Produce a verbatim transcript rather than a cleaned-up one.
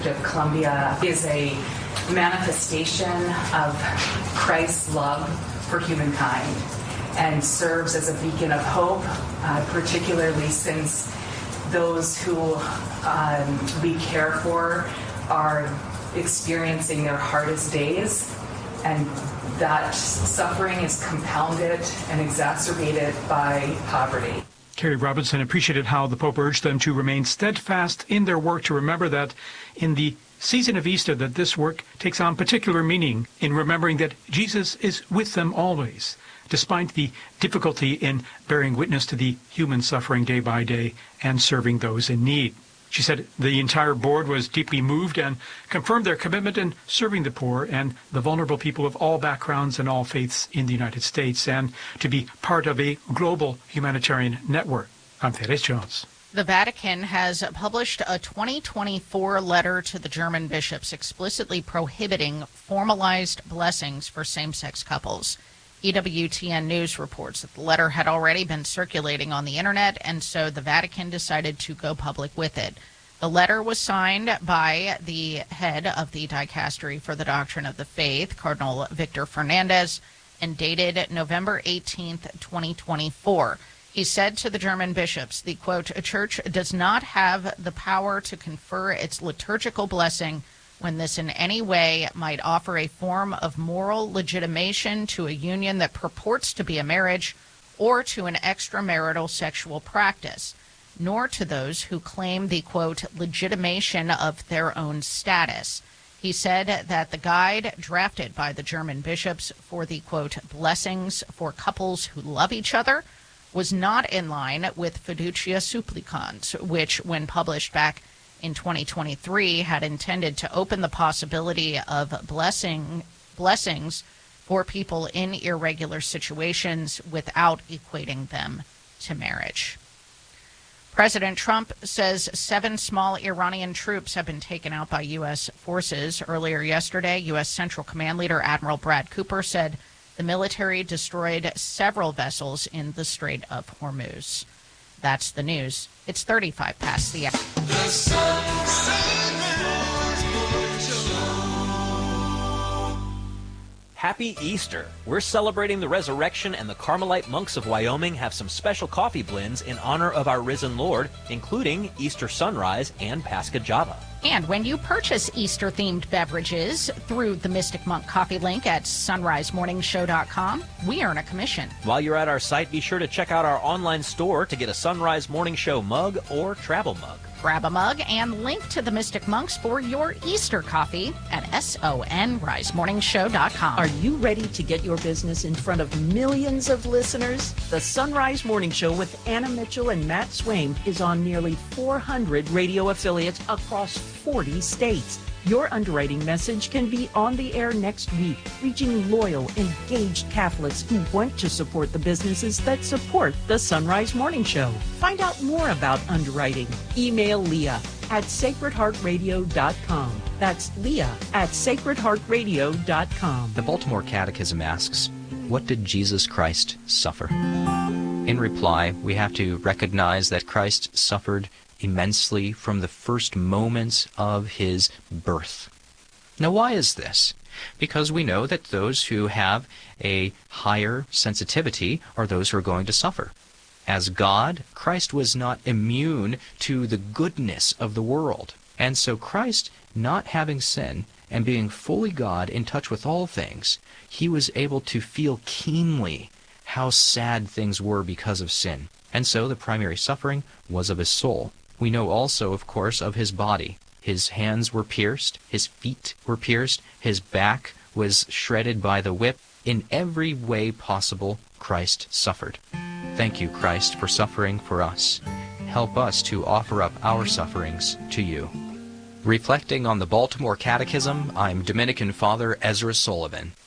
of Columbia is a manifestation of Christ's love for humankind and serves as a beacon of hope, uh, particularly since those who um, we care for are experiencing their hardest days, and that suffering is compounded and exacerbated by poverty. Carrie Robinson appreciated how the Pope urged them to remain steadfast in their work, to remember that in the season of Easter that this work takes on particular meaning in remembering that Jesus is with them always, despite the difficulty in bearing witness to the human suffering day by day and serving those in need. She said the entire board was deeply moved and confirmed their commitment in serving the poor and the vulnerable people of all backgrounds and all faiths in the United States, and to be part of a global humanitarian network. I'm Teres Jones. The Vatican has published a twenty twenty-four letter to the German bishops explicitly prohibiting formalized blessings for same-sex couples. E W T N News reports that the letter had already been circulating on the internet, and so the Vatican decided to go public with it. The letter was signed by the head of the Dicastery for the Doctrine of the Faith, Cardinal Victor Fernandez, and dated November eighteenth, twenty twenty-four. He said to the German bishops, the, quote, "A church does not have the power to confer its liturgical blessing when this in any way might offer a form of moral legitimation to a union that purports to be a marriage or to an extramarital sexual practice, nor to those who claim the, quote, legitimation of their own status." He said that the guide drafted by the German bishops for the, quote, blessings for couples who love each other was not in line with Fiducia Supplicans, which, when published back in twenty twenty-three, had intended to open the possibility of blessing blessings for people in irregular situations without equating them to marriage. President Trump says seven small Iranian troops have been taken out by U S forces. Earlier yesterday, U S Central Command leader Admiral Brad Cooper said the military destroyed several vessels in the Strait of Hormuz. That's the news. It's thirty-five past the hour. The Happy Easter! We're celebrating the resurrection, and the Carmelite monks of Wyoming have some special coffee blends in honor of our risen Lord, including Easter Sunrise and Pascha Java. And when you purchase Easter-themed beverages through the Mystic Monk coffee link at sunrise morning show dot com, we earn a commission. While you're at our site, be sure to check out our online store to get a Sunrise Morning Show mug or travel mug. Grab a mug and link to the Mystic Monks for your Easter coffee at sunrise morning show dot com. Are you ready to get your business in front of millions of listeners? The Sunrise Morning Show with Anna Mitchell and Matt Swaim is on nearly four hundred radio affiliates across forty states. Your underwriting message can be on the air next week, reaching loyal, engaged Catholics who want to support the businesses that support the Sunrise Morning Show. Find out more about underwriting. Email Leah at sacred heart radio dot com. That's Leah at sacred heart radio dot com. The Baltimore Catechism asks, what did Jesus Christ suffer? In reply, we have to recognize that Christ suffered immensely from the first moments of his birth. Now, why is this? Because we know that those who have a higher sensitivity are those who are going to suffer. As God, Christ was not immune to the goodness of the world. And so Christ, not having sin and being fully God in touch with all things, he was able to feel keenly how sad things were because of sin. And so the primary suffering was of his soul. We know also, of course, of his body. His hands were pierced, his feet were pierced, his back was shredded by the whip. In every way possible, Christ suffered. Thank you, Christ, for suffering for us. Help us to offer up our sufferings to you. Reflecting on the Baltimore Catechism, I'm Dominican Father Ezra Sullivan.